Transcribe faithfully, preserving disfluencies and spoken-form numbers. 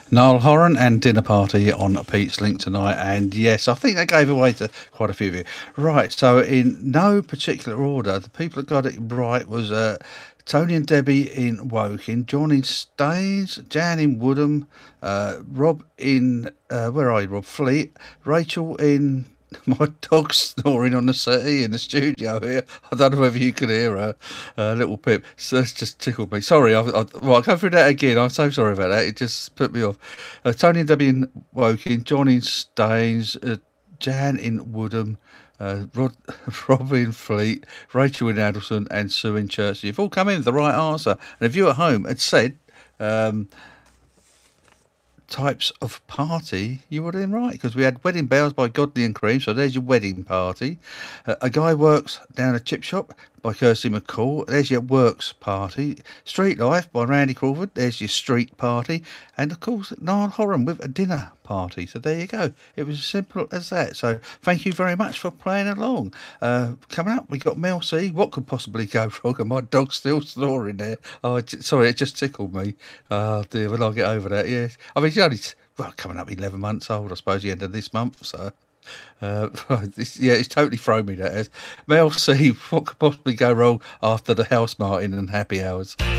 Niall Horan and Dinner Party on Pete's Link tonight. And yes, I think they gave away to quite a few of you. Right, so in no particular order, the people that got it right was uh, Tony and Debbie in Woking, John in Staines, Jan in Woodham, uh, Rob in, uh, where are you, Rob? Fleet, Rachel in my dog's snoring on the settee in the studio here. I don't know whether you can hear her, uh, little Pip. So that's just tickled me. Sorry, I, I, well, I'll go through that again. I'm so sorry about that. It just put me off. Uh, Tony and Debbie in Woking, John in Staines, uh, Jan in Woodham, uh, Rod, Rob in Fleet, Rachel in Addleston, and Sue in Church. You've all come in with the right answer. And if you at home had said, um, types of party, you would have been right, because we had Wedding Bells by Godley and Cream, so there's your wedding party. Uh, a Guy Works Down a Chip Shop by Kirsty McCall, there's your works party. Street Life by Randy Crawford, there's your street party. And of course, Niall Horan with a dinner party. So there you go. It was as simple as that. So thank you very much for playing along. Uh, coming up, we got Mel C. What could possibly go wrong? And my dog's still snoring there. Oh, sorry, it just tickled me. Oh dear, when I get over that, yes. I mean, she's only, well, coming up eleven months old, I suppose, the end of this month, so... Uh, it's, yeah, it's totally thrown me, that is. Mel C, what could possibly go wrong after the House Martin and Happy Hours?